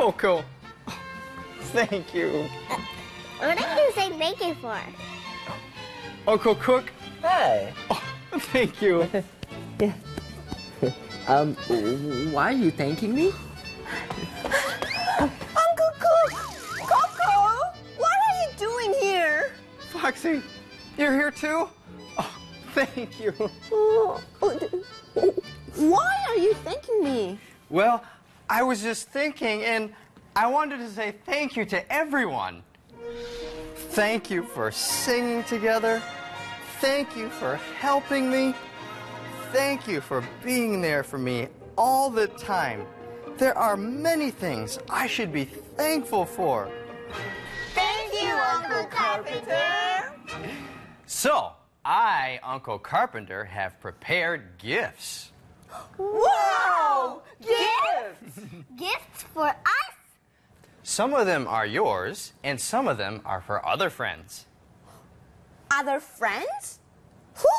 Coco, thank you. What are you saying thank you for? Uncle Cook, Hey. oh, thank you. Yeah. Why are you thanking me? Uncle Cook! Coco! What are you doing here? Foxy, you're here too? Oh, thank you. Why are you thanking me? Well, I was just thinking, and I wanted to say thank you to everyone. Thank you for singing together. Thank you for helping me. Thank you for being there for me all the time. There are many things I should be thankful for. Thank you, Uncle Carpenter. So, I, Uncle Carpenter, have prepared gifts. Wow! Gifts! Gifts for us? Some of them are yours, and some of them are for other friends. Other friends?